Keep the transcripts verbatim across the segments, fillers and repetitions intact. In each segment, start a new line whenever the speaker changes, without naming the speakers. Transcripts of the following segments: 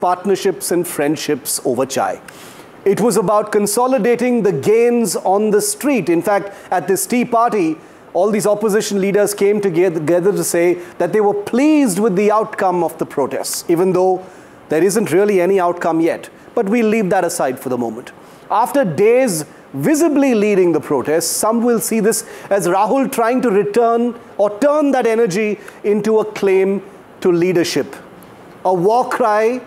partnerships and friendships over chai. It was about consolidating the gains on the street. In fact, at this tea party, all these opposition leaders came together to say that they were pleased with the outcome of the protests, even though there isn't really any outcome yet. But we'll leave that aside for the moment. After days visibly leading the protests, some will see this as Rahul trying to return or turn that energy into a claim to leadership, a war cry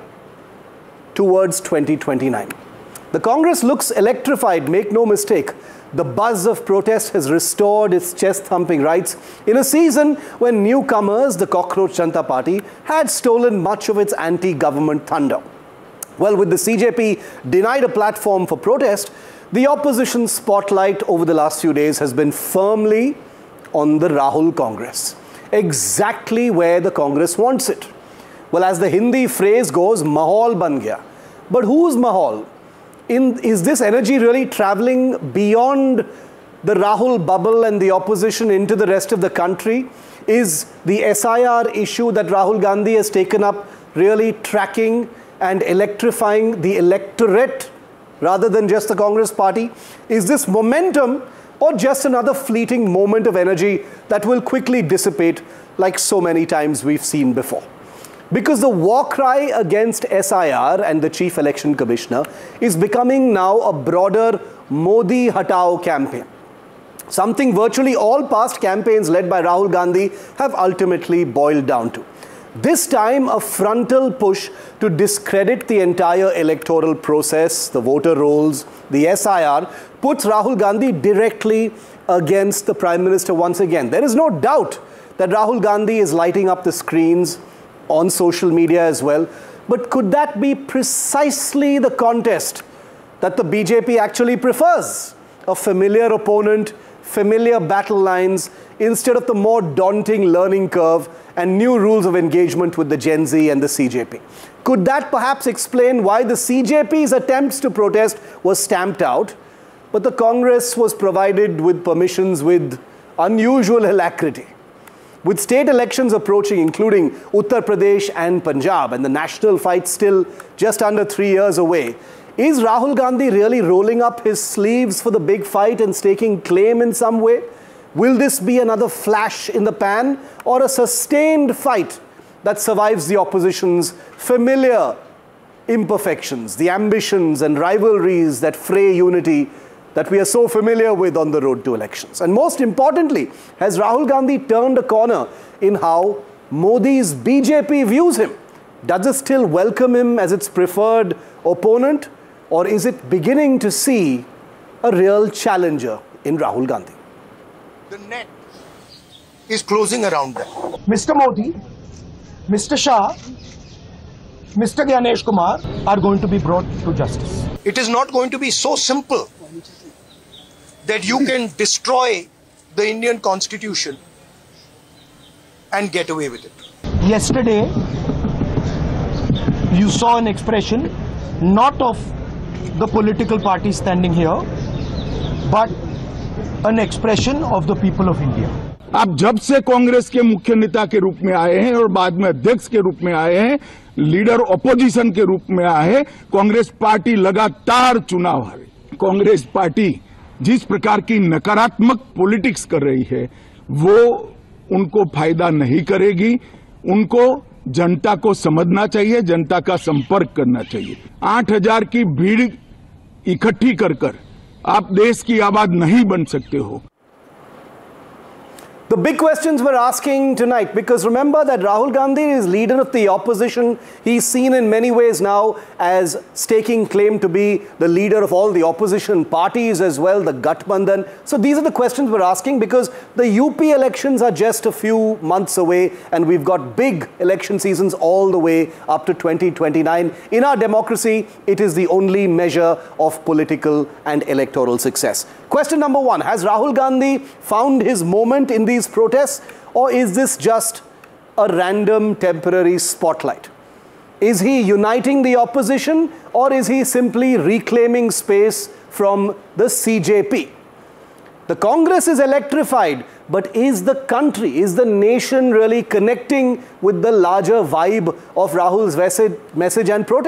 towards twenty twenty-nine. The Congress looks electrified, make no mistake. The buzz of protest has restored its chest-thumping rights in a season when newcomers, the Cockroach Janata Party, had stolen much of its anti-government thunder. Well, with the C J P denied a platform for protest, the opposition spotlight over the last few days has been firmly on the Rahul Congress, exactly where the Congress wants it. Well, as the Hindi phrase goes, mahal ban gaya. But whose mahal? In, is this energy really traveling beyond the Rahul bubble and the opposition into the rest of the country? Is the S I R issue that Rahul Gandhi has taken up really tracking and electrifying the electorate rather than just the Congress party? Is this momentum or just another fleeting moment of energy that will quickly dissipate like so many times we've seen before? Because the war cry against S I R and the Chief Election Commissioner is becoming now a broader Modi Hatao campaign. Something virtually all past campaigns led by Rahul Gandhi have ultimately boiled down to. This time, a frontal push to discredit the entire electoral process, the voter rolls, the S I R, puts Rahul Gandhi directly against the Prime Minister once again. There is no doubt that Rahul Gandhi is lighting up the screens on social media as well. But could that be precisely the contest that the B J P actually prefers? A familiar opponent, familiar battle lines, instead of the more daunting learning curve and new rules of engagement with the Gen Z and the C J P. Could that perhaps explain why the C J P's attempts to protest were stamped out, but the Congress was provided with permissions with unusual alacrity? With state elections approaching, including Uttar Pradesh and Punjab, and the national fight still just under three years away, is Rahul Gandhi really rolling up his sleeves for the big fight and staking claim in some way? Will this be another flash in the pan or a sustained fight that survives the opposition's familiar imperfections, the ambitions and rivalries that fray unity that we are so familiar with on the road to elections? And most importantly, has Rahul Gandhi turned a corner in how Modi's B J P views him? Does it still welcome him as its preferred opponent, or is it beginning to see a real challenger in Rahul Gandhi?
The net is closing around them.
Mister Modi, Mister Shah, Mister Gyanesh Kumar are going to be brought to justice.
It is not going to be so simple that you can destroy the Indian Constitution and get away with it.
Yesterday, you saw an expression not of the political party standing here, but an expression of the people of India.
आप जब से कांग्रेस के मुख्य नेता के रूप में आए हैं और बाद में अध्यक्ष के रूप में आए हैं, लीडर ऑपोजिशन के रूप में आए हैं, कांग्रेस पार्टी लगातार चुनाव हारी। कांग्रेस पार्टी जिस प्रकार की नकारात्मक पॉलिटिक्स कर रही है, वो उनको फायदा नहीं करेगी। उनको जनता को समझना चाहिए, जनता का संपर्क करना चाहिए। आठ हजार की भीड़ इकट्ठी कर कर आप देश की आवाज नहीं बन सकते हो।
The big questions we're asking tonight, because remember that Rahul Gandhi is leader of the opposition. He's seen in many ways now as staking claim to be the leader of all the opposition parties as well, the Gathbandhan. So these are the questions we're asking, because the U P elections are just a few months away and we've got big election seasons all the way up to twenty twenty-nine. In our democracy, it is the only measure of political and electoral success. Question number one, has Rahul Gandhi found his moment in these protests, or is this just a random temporary spotlight? Is he uniting the opposition, or is he simply reclaiming space from the C J P? The Congress is electrified, but is the country, is the nation really connecting with the larger vibe of Rahul's message and protest?